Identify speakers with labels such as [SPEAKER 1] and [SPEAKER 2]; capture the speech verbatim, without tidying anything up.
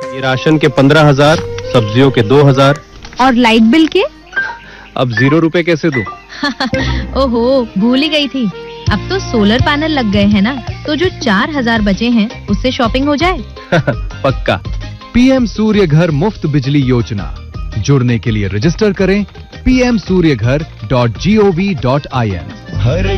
[SPEAKER 1] ये राशन के पंद्रह हजार, सब्जियों के दो हजार
[SPEAKER 2] और लाइट बिल के?
[SPEAKER 1] अब जीरो रुपए कैसे दूं?
[SPEAKER 2] ओहो, भूल ही गई थी। अब तो सोलर पैनल लग गए हैं ना, तो जो चार हजार बचे हैं उससे शॉपिंग हो जाए।
[SPEAKER 1] पक्का।
[SPEAKER 3] पीएम सूर्य घर मुफ्त बिजली योजना, जुड़ने के लिए रजिस्टर करें पी एम सूर्य घर dot G O V dot I N.
[SPEAKER 4] Her